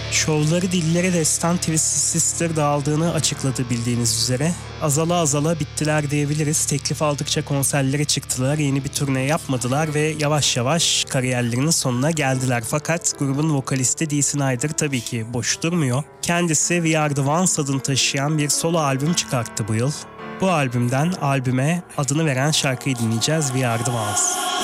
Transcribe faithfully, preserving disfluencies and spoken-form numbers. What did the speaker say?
Şovları dillere destan Twisted Sister dağıldığını açıkladı bildiğiniz üzere. Azala azala bittiler diyebiliriz. Teklif aldıkça konserlere çıktılar, yeni bir turne yapmadılar ve yavaş yavaş kariyerlerinin sonuna geldiler. Fakat grubun vokalisti Dee Snider tabii ki boş durmuyor. Kendisi We Are The Ones adını taşıyan bir solo albüm çıkarttı bu yıl. Bu albümden albüme adını veren şarkıyı dinleyeceğiz, We Are The Ones.